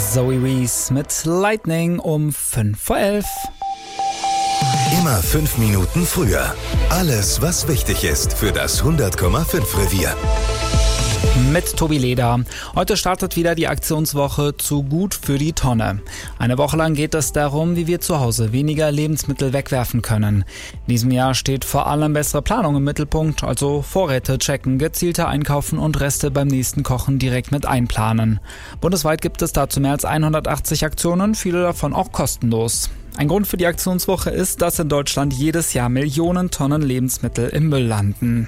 Zoe Wees mit Lightning um 11:05. Immer 5 Minuten früher. Alles, was wichtig ist für das 100,5 Revier. Mit Tobi Leder. Heute startet wieder die Aktionswoche Zu gut für die Tonne. Eine Woche lang geht es darum, wie wir zu Hause weniger Lebensmittel wegwerfen können. In diesem Jahr steht vor allem bessere Planung im Mittelpunkt, also Vorräte checken, gezielter einkaufen und Reste beim nächsten Kochen direkt mit einplanen. Bundesweit gibt es dazu mehr als 180 Aktionen, viele davon auch kostenlos. Ein Grund für die Aktionswoche ist, dass in Deutschland jedes Jahr Millionen Tonnen Lebensmittel im Müll landen.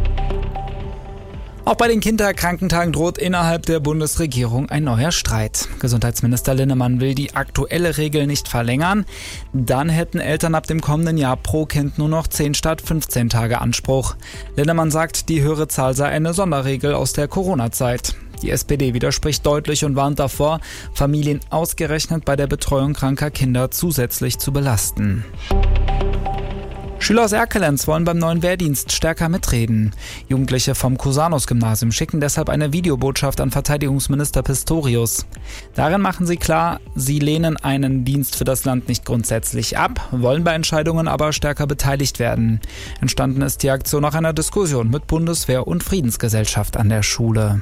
Auch bei den Kinderkrankentagen droht innerhalb der Bundesregierung ein neuer Streit. Gesundheitsminister Linnemann will die aktuelle Regel nicht verlängern. Dann hätten Eltern ab dem kommenden Jahr pro Kind nur noch 10 statt 15 Tage Anspruch. Linnemann sagt, die höhere Zahl sei eine Sonderregel aus der Corona-Zeit. Die SPD widerspricht deutlich und warnt davor, Familien ausgerechnet bei der Betreuung kranker Kinder zusätzlich zu belasten. Schüler aus Erkelenz wollen beim neuen Wehrdienst stärker mitreden. Jugendliche vom Cusanus-Gymnasium schicken deshalb eine Videobotschaft an Verteidigungsminister Pistorius. Darin machen sie klar, sie lehnen einen Dienst für das Land nicht grundsätzlich ab, wollen bei Entscheidungen aber stärker beteiligt werden. Entstanden ist die Aktion nach einer Diskussion mit Bundeswehr und Friedensgesellschaft an der Schule.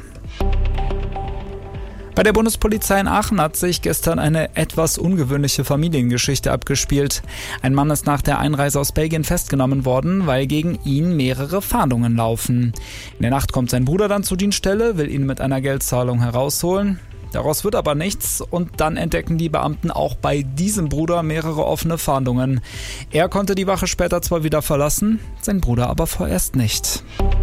Bei der Bundespolizei in Aachen hat sich gestern eine etwas ungewöhnliche Familiengeschichte abgespielt. Ein Mann ist nach der Einreise aus Belgien festgenommen worden, weil gegen ihn mehrere Fahndungen laufen. In der Nacht kommt sein Bruder dann zur Dienststelle, will ihn mit einer Geldzahlung herausholen. Daraus wird aber nichts und dann entdecken die Beamten auch bei diesem Bruder mehrere offene Fahndungen. Er konnte die Wache später zwar wieder verlassen, sein Bruder aber vorerst nicht.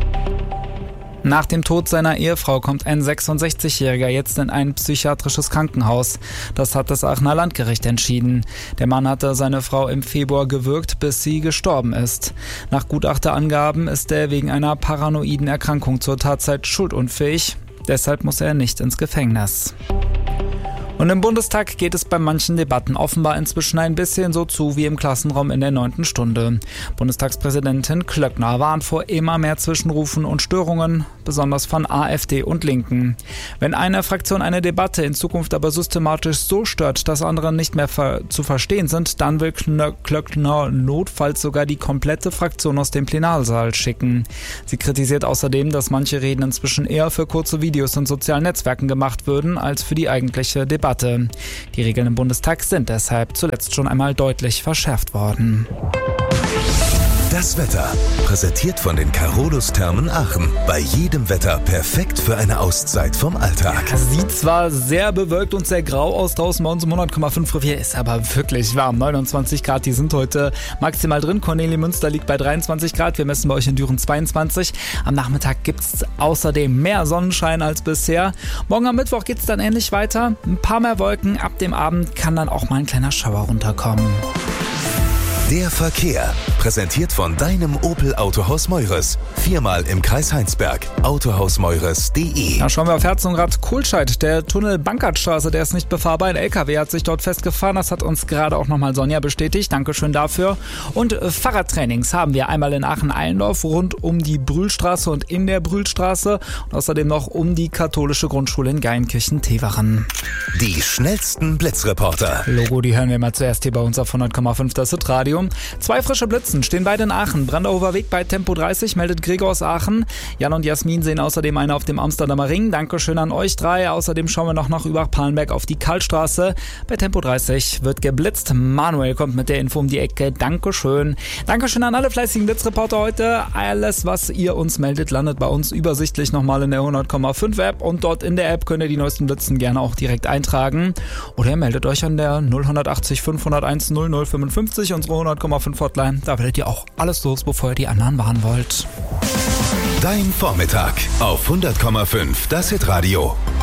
Nach dem Tod seiner Ehefrau kommt ein 66-Jähriger jetzt in ein psychiatrisches Krankenhaus. Das hat das Aachener Landgericht entschieden. Der Mann hatte seine Frau im Februar gewürgt, bis sie gestorben ist. Nach Gutachterangaben ist er wegen einer paranoiden Erkrankung zur Tatzeit schuldunfähig. Deshalb muss er nicht ins Gefängnis. Und im Bundestag geht es bei manchen Debatten offenbar inzwischen ein bisschen so zu wie im Klassenraum in der 9. Stunde. Bundestagspräsidentin Klöckner warnt vor immer mehr Zwischenrufen und Störungen, besonders von AfD und Linken. Wenn eine Fraktion eine Debatte in Zukunft aber systematisch so stört, dass andere nicht mehr zu verstehen sind, dann will Klöckner notfalls sogar die komplette Fraktion aus dem Plenarsaal schicken. Sie kritisiert außerdem, dass manche Reden inzwischen eher für kurze Videos in sozialen Netzwerken gemacht würden, als für die eigentliche Debatte. Die Regeln im Bundestag sind deshalb zuletzt schon einmal deutlich verschärft worden. Das Wetter, präsentiert von den Carolus-Thermen Aachen. Bei jedem Wetter perfekt für eine Auszeit vom Alltag. Sieht zwar sehr bewölkt und sehr grau aus draußen bei uns im 100,5 Revier, ist aber wirklich warm. 29 Grad, die sind heute maximal drin. Kornelimünster liegt bei 23 Grad, wir messen bei euch in Düren 22. Am Nachmittag gibt es außerdem mehr Sonnenschein als bisher. Morgen am Mittwoch geht es dann ähnlich weiter. Ein paar mehr Wolken, ab dem Abend kann dann auch mal ein kleiner Schauer runterkommen. Der Verkehr, präsentiert von deinem Opel Autohaus Meures. 4-mal im Kreis Heinsberg. Autohausmeures.de. Da schauen wir auf Herzogenrath-Kohlscheid. Der Tunnel Bankertstraße, der ist nicht befahrbar. Ein LKW hat sich dort festgefahren. Das hat uns gerade auch nochmal Sonja bestätigt. Dankeschön dafür. Und Fahrradtrainings haben wir einmal in Aachen-Allendorf rund um die Brühlstraße und in der Brühlstraße. Und außerdem noch um die katholische Grundschule in Geilenkirchen-Teveren. Die schnellsten Blitzreporter. Logo, die hören wir mal zuerst hier bei uns auf 100,5. Das ist Radio. 2 frische Blitzen stehen beide in Aachen. Brandauer Weg bei Tempo 30, meldet Gregor aus Aachen. Jan und Jasmin sehen außerdem eine auf dem Amsterdamer Ring. Dankeschön an euch 3. Außerdem schauen wir noch nach Übach-Palenberg auf die Karlstraße. Bei Tempo 30 wird geblitzt. Manuel kommt mit der Info um die Ecke. Dankeschön. Dankeschön an alle fleißigen Blitzreporter heute. Alles, was ihr uns meldet, landet bei uns übersichtlich nochmal in der 100,5 App. Und dort in der App könnt ihr die neuesten Blitzen gerne auch direkt eintragen. Oder ihr meldet euch an der 0180 501 0055, unsere 100,5 Hotline. Da werdet ihr auch alles los, bevor ihr die anderen warnen wollt. Dein Vormittag auf 100,5, das Hitradio.